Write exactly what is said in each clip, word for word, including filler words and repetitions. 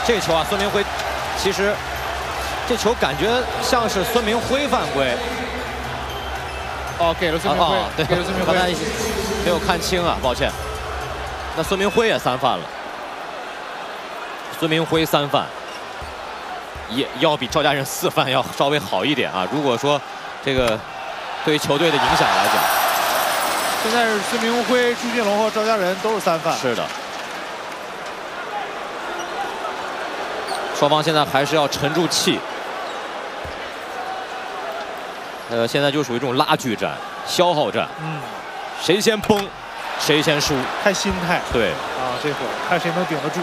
这球啊，孙明辉，其实这球感觉像是孙明辉犯规。 哦，给了孙明辉， 啊、对， 给了孙明辉， 刚才没有看清啊，抱歉。那孙明辉也三犯了，孙明辉三犯，也要比赵家人四犯要稍微好一点啊。如果说这个对于球队的影响来讲， 现在是孙明辉、朱俊龙和赵家人都是三犯。 是的。双方现在还是要沉住气。呃，现在就属于这种拉锯战、消耗战。 嗯， 谁先崩，谁先输。 看心态。 对。 啊，这会儿看谁能顶得住。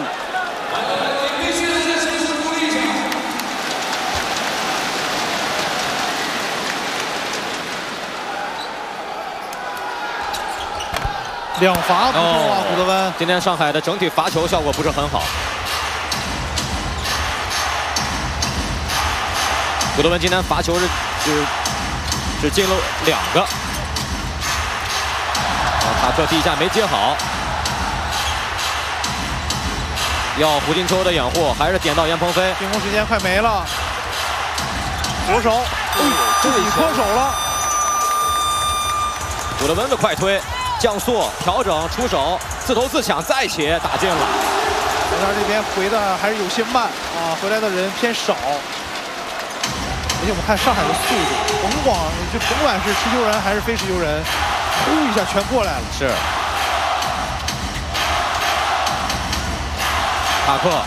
两罚不错啊，古德温。 今天上海的整体罚球效果不是很好。古德温今天罚球是只只进了两个。塔克第一下没接好，要胡金秋的掩护，还是点到严鹏飞。 进攻时间快没了，左手，自己脱手了。 古德温的快推。降速调整出手，自投自抢再起打进了。 国家这边回的还是有些慢啊，回来的人偏少。而且我们看上海的速度，甭管就甭管是持球人还是非持球人，呼一下全过来了。 是。塔克。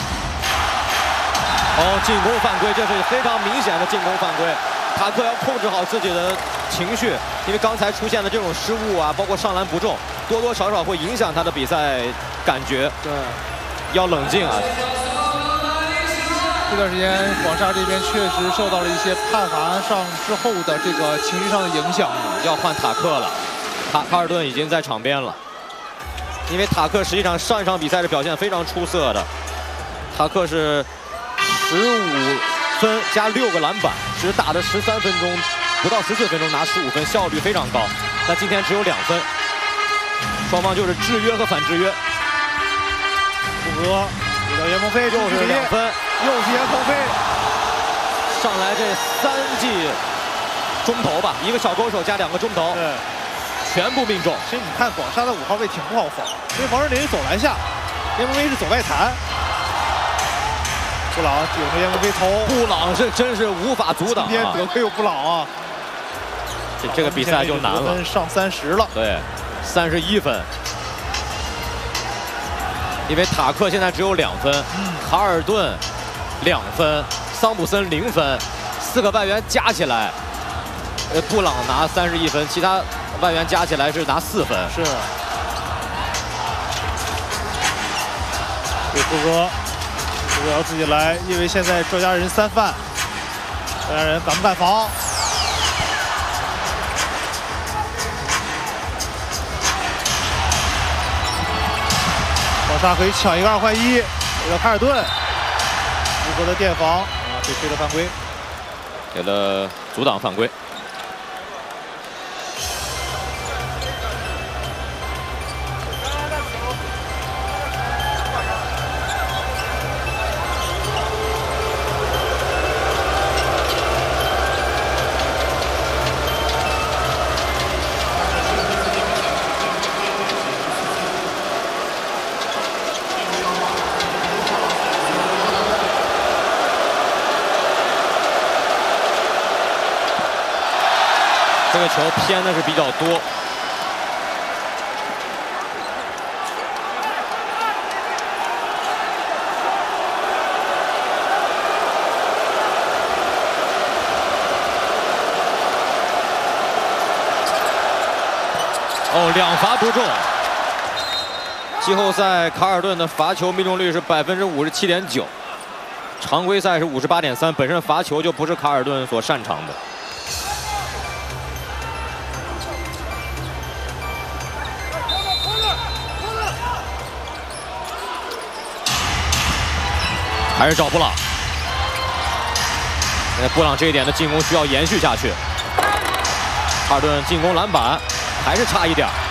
哦，进攻犯规，这是非常明显的进攻犯规。塔克要控制好自己的情绪，因为刚才出现的这种失误啊，包括上篮不中，多多少少会影响他的比赛感觉。 对， 要冷静啊！ 这段时间广厦这边确实受到了一些判罚上之后的这个情绪上的影响， 要换塔克了。卡卡尔顿已经在场边了，因为塔克实际上上一场比赛的表现非常出色的，塔克是十五分加六个篮板，只打了十三分钟，不到十四分钟拿十五分，效率非常高。但今天只有两分，双方就是制约和反制约。 布格给到严鹏飞， 又是两分， 又是严鹏飞。 上来这三记中投吧，一个小勾手加两个中投， 对， 全部命中。 其实你看广厦的五号位挺不好防，因为王哲林是走篮下，严鹏飞是走外弹。布朗顶着严鹏飞投， 布朗是真是无法阻挡、啊。 今天得亏有布朗啊， 这这个比赛就难了。 上三十了， 对，三十一分。因为塔克现在只有两分，嗯、卡尔顿两分，桑普森零分，四个外援加起来，呃，布朗拿三十一分，其他外援加起来是拿四分。 是。给布哥。不要自己来，因为现在赵家人三犯，赵家人敢不敢防？广厦可以抢一个二换一，给了卡尔顿，布格的垫防啊，被吹了犯规， 给了阻挡犯规。这个球偏的是比较多，哦，两罚不中。季后赛卡尔顿的罚球命中率是百分之五十七点九，常规赛是五十八点三，本身罚球就不是卡尔顿所擅长的。还是找布朗，那布朗这一点的进攻需要延续下去。卡尔顿进攻篮板还是差一点。